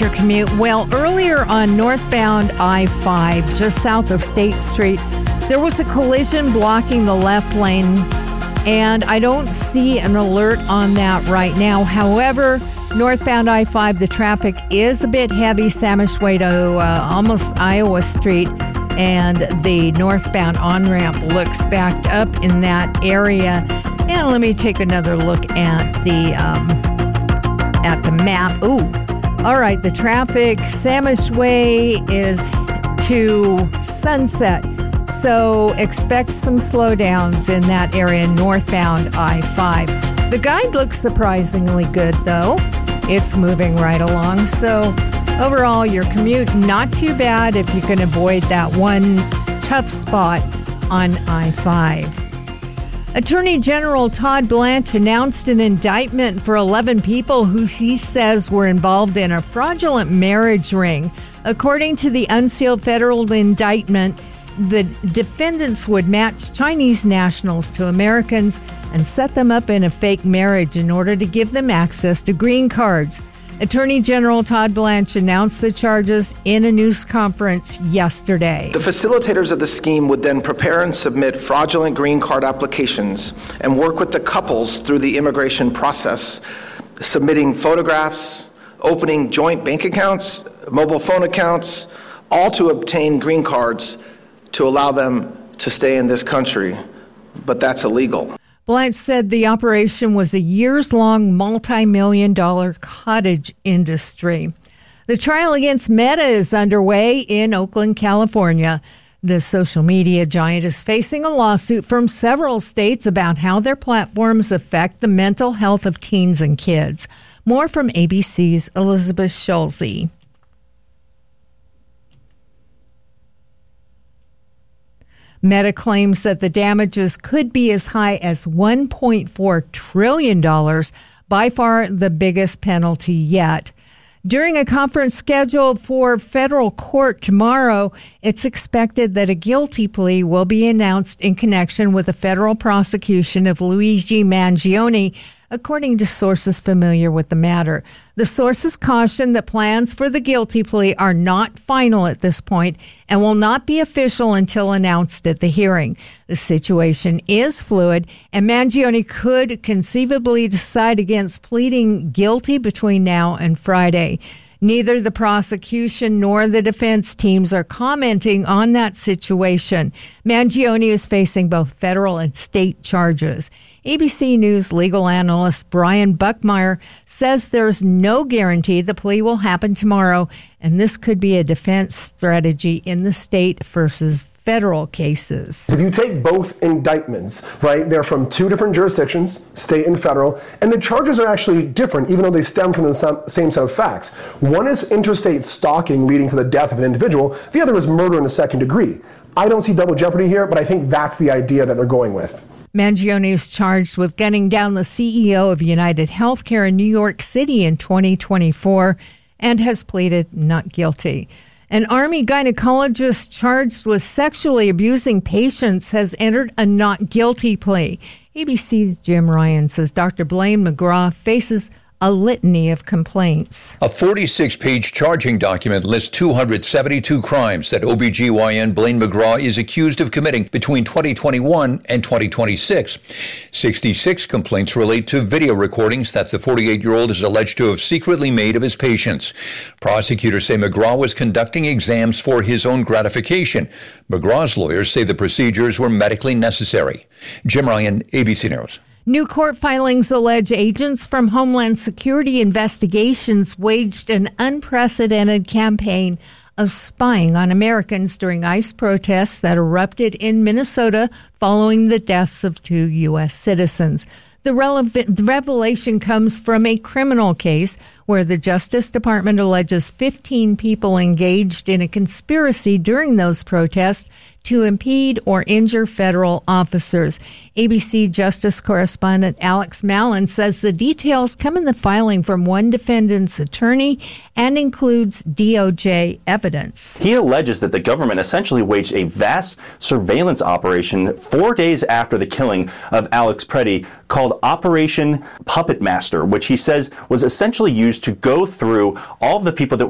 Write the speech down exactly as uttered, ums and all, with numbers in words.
your commute? Well, earlier on northbound I five, just south of State Street, there was a collision blocking the left lane, and I don't see an alert on that right now. However, northbound I five, the traffic is a bit heavy, Samish way to uh, almost Iowa Street, and the northbound on-ramp looks backed up in that area. And let me take another look at the um, at the map. Ooh, all right, the traffic, Samish Way is to Sunset. So expect some slowdowns in that area, northbound I five. The guide looks surprisingly good, though. It's moving right along. So overall, your commute, not too bad if you can avoid that one tough spot on I five. Attorney General Todd Blanche announced an indictment for eleven people who he says were involved in a fraudulent marriage ring. According to the unsealed federal indictment, the defendants would match Chinese nationals to Americans and set them up in a fake marriage in order to give them access to green cards. Attorney General Todd Blanche announced the charges in a news conference yesterday. The facilitators of the scheme would then prepare and submit fraudulent green card applications and work with the couples through the immigration process, submitting photographs, opening joint bank accounts, mobile phone accounts, all to obtain green cards to allow them to stay in this country. But that's illegal. Blanche said the operation was a years-long, multi-million dollar cottage industry. The trial against Meta is underway in Oakland, California. The social media giant is facing a lawsuit from several states about how their platforms affect the mental health of teens and kids. More from A B C's Elizabeth Schulze. Meta claims that the damages could be as high as one point four trillion dollars, by far the biggest penalty yet. During a conference scheduled for federal court tomorrow, it's expected that a guilty plea will be announced in connection with the federal prosecution of Luigi Mangione, according to sources familiar with the matter. The sources caution that plans for the guilty plea are not final at this point and will not be official until announced at the hearing. The situation is fluid, and Mangione could conceivably decide against pleading guilty between now and Friday. Neither the prosecution nor the defense teams are commenting on that situation. Mangione is facing both federal and state charges. A B C News legal analyst Brian Buckmeyer says there's no guarantee the plea will happen tomorrow, and this could be a defense strategy in the state versus federal cases. If you take both indictments, right, they're from two different jurisdictions, state and federal, and the charges are actually different, even though they stem from the same set of facts. One is interstate stalking leading to the death of an individual. The other is murder in the second degree. I don't see double jeopardy here, but I think that's the idea that they're going with. Mangione is charged with gunning down the C E O of United Healthcare in New York City in twenty twenty-four and has pleaded not guilty. An Army gynecologist charged with sexually abusing patients has entered a not guilty plea. A B C's Jim Ryan says Doctor Blaine McGraw faces a litany of complaints. A forty-six page charging document lists two hundred seventy-two crimes that O B G Y N Blaine McGraw is accused of committing between twenty twenty-one and twenty twenty-six. sixty-six complaints relate to video recordings that the forty-eight-year-old is alleged to have secretly made of his patients. Prosecutors say McGraw was conducting exams for his own gratification. McGraw's lawyers say the procedures were medically necessary. Jim Ryan, A B C News. New court filings allege agents from Homeland Security investigations waged an unprecedented campaign of spying on Americans during ICE protests that erupted in Minnesota following the deaths of two U S citizens. The, relevant, the revelation comes from a criminal case where the Justice Department alleges fifteen people engaged in a conspiracy during those protests to impede or injure federal officers. A B C Justice correspondent Alex Mallon says the details come in the filing from one defendant's attorney and includes D O J evidence. He alleges that the government essentially waged a vast surveillance operation four days after the killing of Alex Preddy called Operation Puppet Master, which he says was essentially used to go through all of the people that